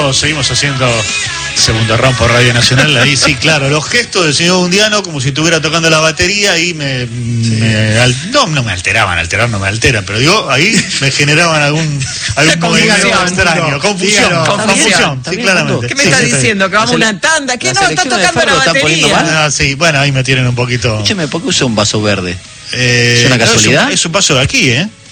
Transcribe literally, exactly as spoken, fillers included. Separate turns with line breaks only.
seguimos, seguimos haciendo segundo round por Radio Nacional. Ahí sí, claro, los gestos del señor Undiano como si estuviera tocando la batería y me, sí. me al, no, no me alteraban, alterar no me alteran, pero digo, ahí me generaban algún algún movimiento extraño, no, confusión, dígalo, confusión, sí, claramente.
¿Qué me
sí,
estás
sí,
diciendo? Que vamos a una tanda, que no, está tocando la batería.
Ah, sí, bueno, ahí me tienen un poquito.
Escúcheme, ¿por qué usa un vaso verde?
Eh,
¿Es una casualidad?
No, es, un, es un vaso de aquí, ¿eh?